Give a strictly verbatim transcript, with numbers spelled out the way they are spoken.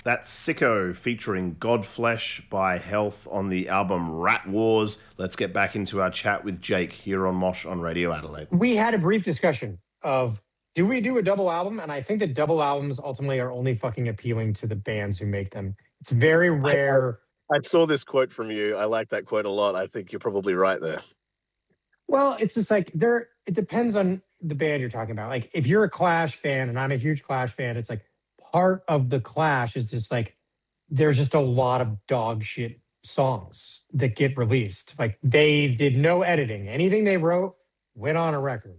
That's Sicko featuring Godflesh by Health on the album Rat Wars. Let's get back into our chat with Jake here on Mosh on Radio Adelaide. We had a brief discussion of, do we do a double album? And I think that double albums ultimately are only fucking appealing to the bands who make them. It's very rare. I, I, I saw this quote from you. I like that quote a lot. I think you're probably right there. Well, it's just like there, it depends on the band you're talking about. Like if you're a Clash fan and I'm a huge Clash fan, it's like part of the Clash is just like, there's just a lot of dog shit songs that get released. Like they did no editing. Anything they wrote went on a record.